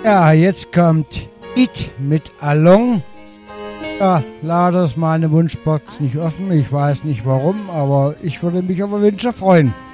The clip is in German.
Ja, jetzt kommt It mit Along. Ja, leider ist meine Wunschbox nicht offen. Ich weiß nicht warum, aber ich würde mich über Wünsche freuen.